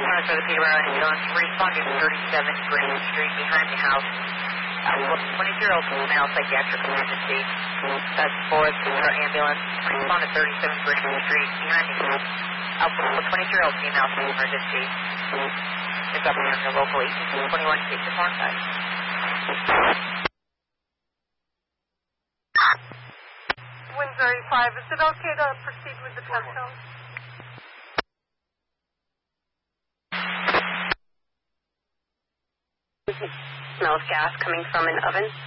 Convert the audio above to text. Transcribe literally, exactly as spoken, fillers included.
Sorry for the Peterborough ambulance. Responding to thirty-seven Green Street behind the house. Uh, twenty-year-old female psychiatric emergency. That's for the ambulance. Respond to thirty-seven Green Street behind the house. Uh, twenty-year-old female emergency. Pick up here in the local eighteen twenty-one six to Farnside. Windsor eighty-five, is it okay to proceed with the test zone? Smells gas coming from an oven.